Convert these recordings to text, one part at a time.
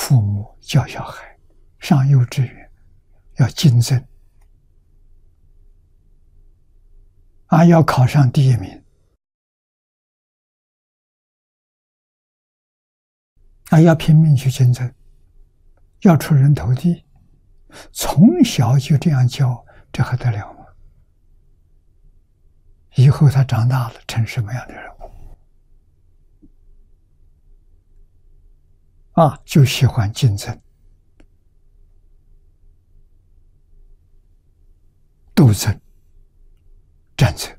父母教小孩上幼稚园要竞争要考上第一名要拼命去竞争，要出人头地，从小就这样教，这还得了吗？以后他长大了成什么样的人物就喜欢竞争、斗争、战争，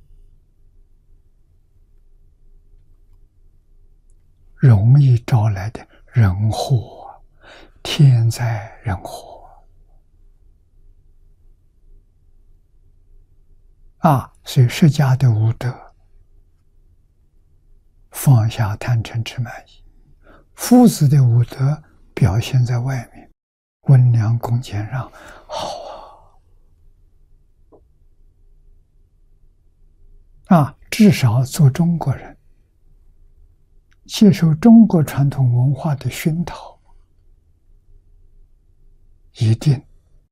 容易招来的人祸，天灾人祸所以释迦的无德，放下贪嗔痴慢疑；夫子的无德表现在外面，温良恭俭让，好至少做中国人，接受中国传统文化的熏陶，一定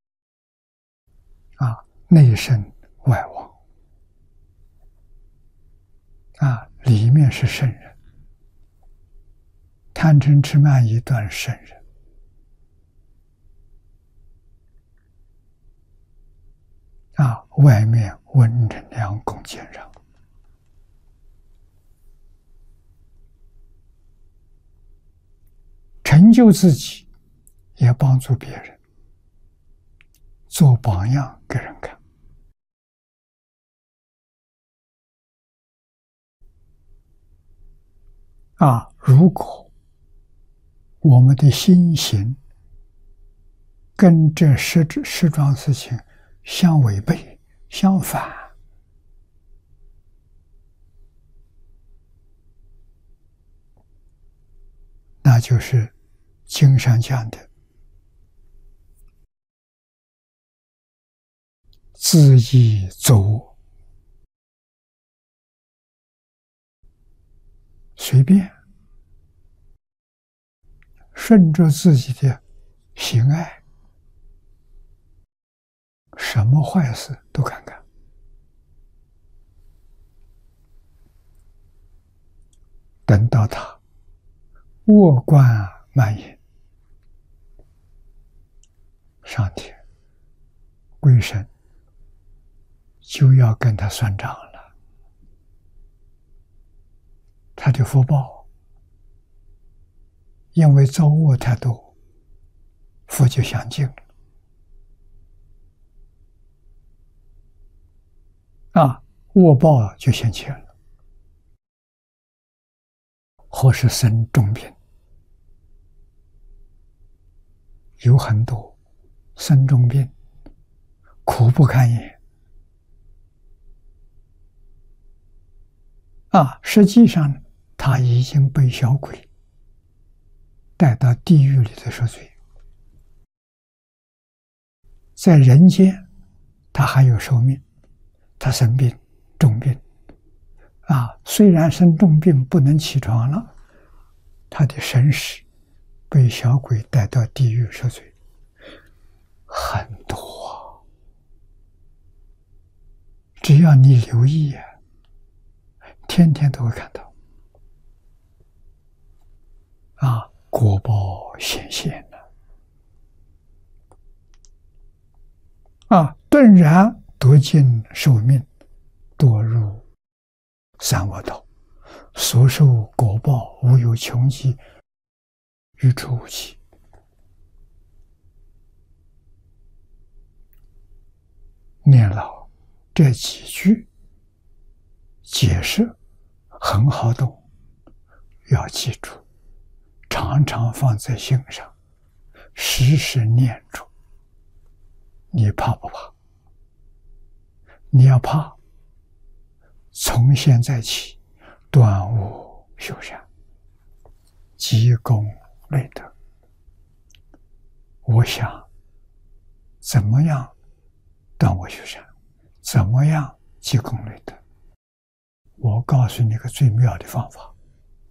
内圣外王里面是圣人，贪嗔痴慢疑断圣人外面温良恭俭让，成就自己，也帮助别人，做榜样给人看如果我们的心行跟这十桩事情相违背、相反，那就是经上讲的恣意作恶，随便顺着自己的喜爱，什么坏事都敢干。等到他恶贯满盈，上天鬼神就要跟他算账了，他的福报因为造恶太多，福就享尽了恶报就现前了，或是生重病，有很多生重病，苦不堪言实际上他已经被小鬼带到地狱里头受罪，在人间他还有寿命，他生病重病虽然生重病不能起床了，他的神识被小鬼带到地狱受罪，很多只要你留意天天都会看到果报显现了顿然夺尽寿命，堕入三恶道，所受果报无有穷极，于处无期。念老这几句解释很好懂，要记住，常常放在心上，时时念住。你怕不怕？你要怕，从现在起断恶修善，积功累德。我想怎么样断恶修善，怎么样积功累德？我告诉你个最妙的方法，